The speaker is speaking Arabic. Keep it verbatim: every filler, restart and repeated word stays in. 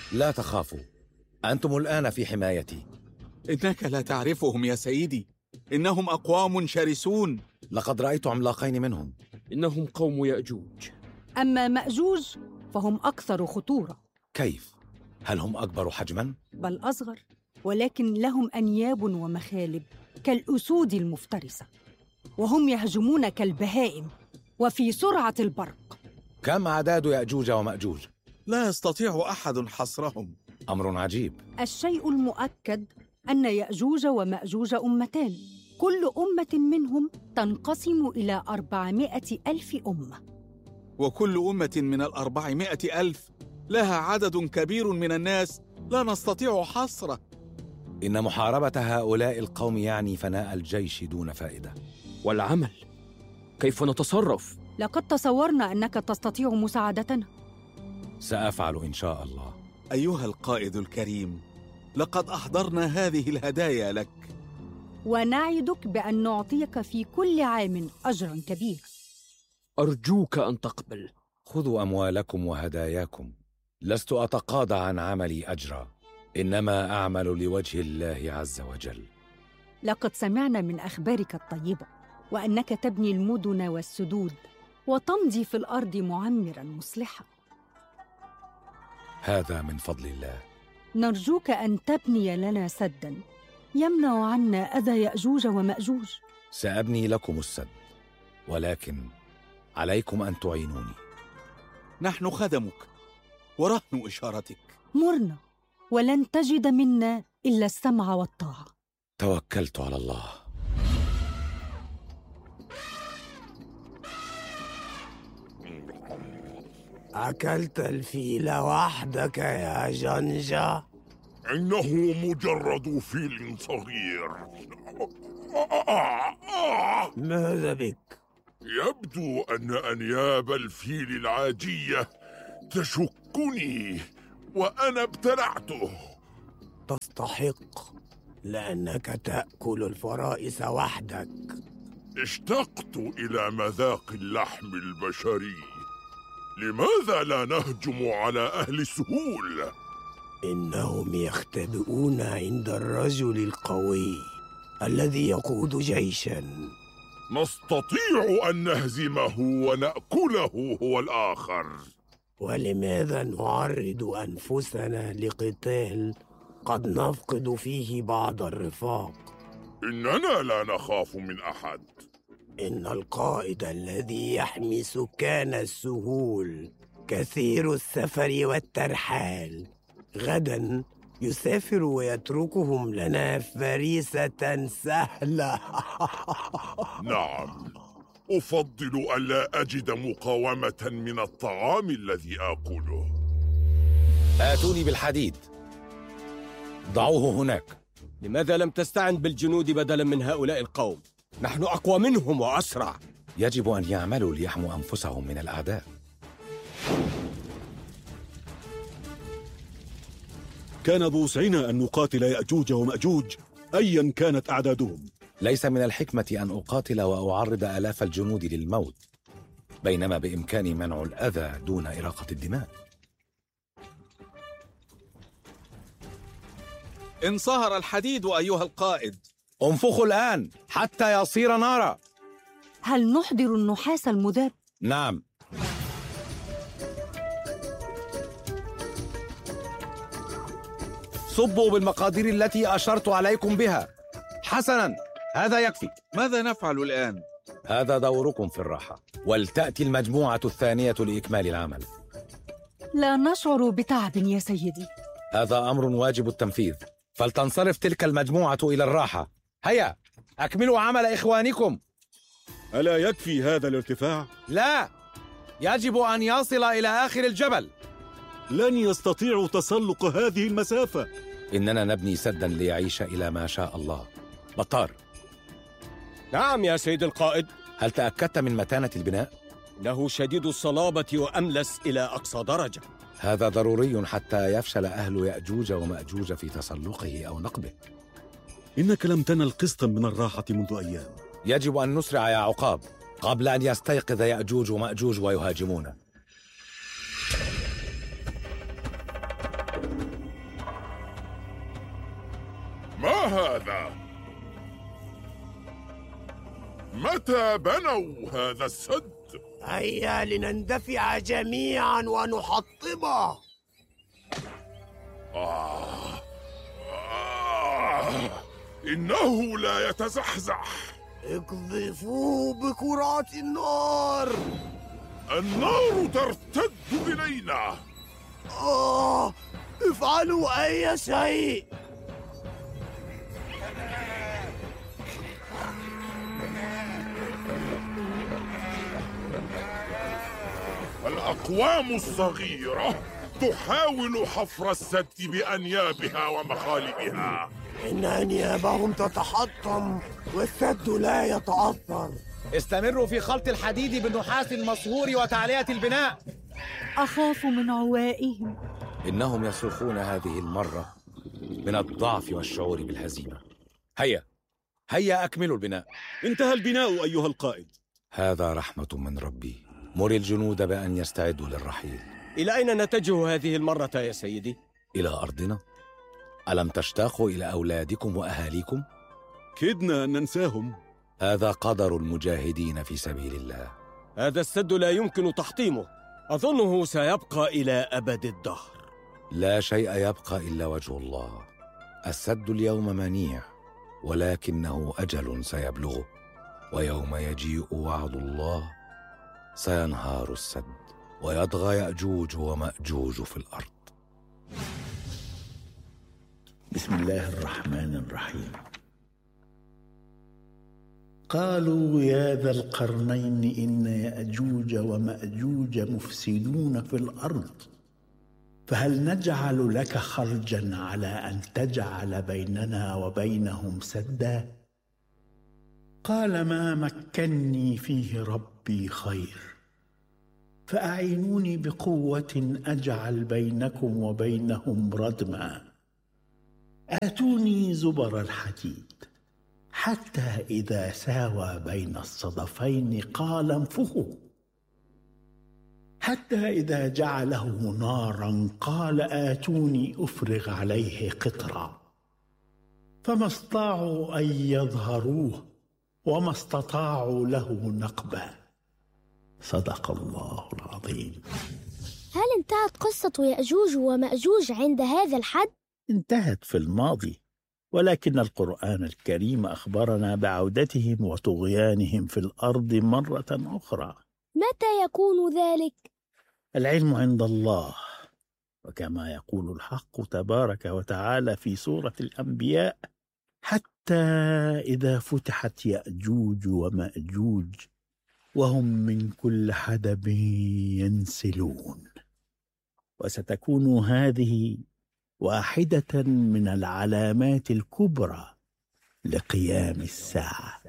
لا تخافوا، أنتم الآن في حمايتي. إنك لا تعرفهم يا سيدي، إنهم أقوام شرسون. لقد رأيت عملاقين منهم. إنهم قوم يأجوج. أما مأجوج فهم أكثر خطورة. كيف؟ هل هم أكبر حجماً؟ بل أصغر، ولكن لهم أنياب ومخالب كالأسود المفترسة، وهم يهجمون كالبهائم وفي سرعة البرق. كم أعداد يأجوج ومأجوج؟ لا يستطيع أحد حصرهم. أمر عجيب. الشيء المؤكد أن يأجوج ومأجوج أمتان، كل أمة منهم تنقسم إلى أربعمائة ألف أمة، وكل أمة من الأربعمائة ألف لها عدد كبير من الناس لا نستطيع حصره. إن محاربة هؤلاء القوم يعني فناء الجيش دون فائدة. والعمل كيف نتصرف؟ لقد تصورنا أنك تستطيع مساعدتنا. سأفعل إن شاء الله. أيها القائد الكريم، لقد أحضرنا هذه الهدايا لك، ونعدك بأن نعطيك في كل عام أجراً كبيراً. أرجوك أن تقبل. خذوا أموالكم وهداياكم، لست أتقاضى عن عملي أجرا، إنما أعمل لوجه الله عز وجل. لقد سمعنا من أخبارك الطيبة، وأنك تبني المدن والسدود وتمضي في الأرض معمراً مصلحاً. هذا من فضل الله. نرجوك أن تبني لنا سداً يمنع عنا أذى يأجوج ومأجوج. سأبني لكم السد، ولكن عليكم أن تعينوني. نحن خدمك ورهن إشارتك. مرنا، ولن تجد منا إلا السمع والطاعة. توكلت على الله. أكلت الفيل وحدك يا جنجة؟ إنه مجرد فيل صغير. ماذا بك؟ يبدو أن أنياب الفيل العاجية تشكني، وأنا ابتلعته. تستحق، لأنك تأكل الفرائس وحدك. اشتقت إلى مذاق اللحم البشري. لماذا لا نهجم على أهل السهول؟ إنهم يختبئون عند الرجل القوي الذي يقود جيشاً. نستطيع أن نهزمه ونأكله هو الآخر. ولماذا نعرض أنفسنا لقتال قد نفقد فيه بعض الرفاق؟ إننا لا نخاف من أحد. إن القائد الذي يحمي سكان السهول كثير السفر والترحال، غداً يسافر ويتركهم لنا فريسة سهلة. نعم، أفضل ألا أجد مقاومة من الطعام الذي آكله. آتوني بالحديد. ضعوه هناك. لماذا لم تستعن بالجنود بدلاً من هؤلاء القوم؟ نحن أقوى منهم وأسرع. يجب أن يعملوا ليحموا أنفسهم من الأعداء. كان بوسعنا أن نقاتل يأجوج ومأجوج أياً كانت أعدادهم. ليس من الحكمة أن أقاتل وأعرض آلاف الجنود للموت، بينما بإمكاني منع الأذى دون إراقة الدماء. انصهر الحديد أيها القائد. انفخوا الآن حتى يصير نارا. هل نحضر النحاس المذاب؟ نعم. صبوا بالمقادير التي أشرت عليكم بها. حسناً، هذا يكفي. ماذا نفعل الآن؟ هذا دوركم في الراحة، ولتأتي المجموعة الثانية لإكمال العمل. لا نشعر بتعب يا سيدي. هذا أمر واجب التنفيذ، فلتنصرف تلك المجموعة إلى الراحة. هيا أكملوا عمل إخوانكم. ألا يكفي هذا الارتفاع؟ لا، يجب أن يصل إلى آخر الجبل. لن يستطيعوا تسلق هذه المسافة. إننا نبني سداً ليعيش إلى ما شاء الله. بطار. نعم يا سيد القائد. هل تأكدت من متانة البناء؟ إنه شديد الصلابة وأملس إلى أقصى درجة. هذا ضروري حتى يفشل أهل يأجوج ومأجوج في تسلقه أو نقبه. إنك لم تنل قسطاً من الراحة منذ أيام. يجب أن نسرع يا عقاب قبل أن يستيقظ يأجوج ومأجوج ويهاجمون. ما هذا؟ متى بنوا هذا السد؟ هيا لنندفع جميعا ونحطمه. آه. آه. إنه لا يتزحزح. اقذفوه بكرات النار. النار ترتد إلينا. آه. افعلوا أي شيء. الأقوام الصغيرة تحاول حفر السد بأنيابها ومخالبها. إن أنيابهم تتحطم والسد لا يتأثر. استمروا في خلط الحديد بالنحاس المصهور وتعلية البناء. أخاف من عوائهم. إنهم يصرخون هذه المرة من الضعف والشعور بالهزيمة. هيا هيا أكملوا البناء. انتهى البناء أيها القائد. هذا رحمة من ربي. مر الجنود بأن يستعدوا للرحيل. إلى أين نتجه هذه المرة يا سيدي؟ إلى أرضنا. ألم تشتاقوا إلى أولادكم وأهاليكم؟ كدنا أن ننساهم. هذا قدر المجاهدين في سبيل الله. هذا السد لا يمكن تحطيمه. أظنه سيبقى إلى أبد الدهر. لا شيء يبقى إلا وجه الله. السد اليوم منيع، ولكنه أجل سيبلغه، ويوم يجيء وعد الله سينهار السد ويطغى يأجوج ومأجوج في الأرض. بسم الله الرحمن الرحيم. قالوا يا ذا القرنين إن يأجوج ومأجوج مفسدون في الأرض فهل نجعل لك خرجا على أن تجعل بيننا وبينهم سدا؟ قال ما مكني فيه ربي خير فأعينوني بقوة أجعل بينكم وبينهم ردما. آتوني زبر الحديد حتى إذا ساوى بين الصدفين قال انفخوا، حتى إذا جعله نارا قال آتوني أفرغ عليه قطرا، فما استطاعوا أن يظهروه وما استطاعوا له نقبا. صدق الله العظيم. هل انتهت قصة يأجوج ومأجوج عند هذا الحد؟ انتهت في الماضي، ولكن القرآن الكريم أخبرنا بعودتهم وطغيانهم في الأرض مرة أخرى. متى يكون ذلك؟ العلم عند الله، وكما يقول الحق تبارك وتعالى في سورة الأنبياء: حتى إذا فتحت يأجوج ومأجوج وهم من كل حدب ينسلون. وستكون هذه واحدة من العلامات الكبرى لقيام الساعة.